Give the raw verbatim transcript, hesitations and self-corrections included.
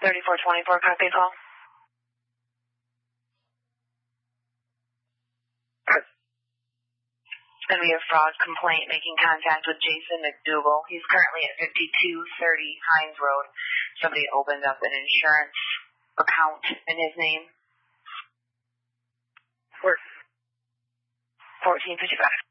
thirty-four twenty-four, copy call. Going to be a fraud complaint making contact with Jason McDougal. He's currently at fifty-two thirty Hines Road. Somebody opened up an insurance account in his name. Where? fourteen fifty-five.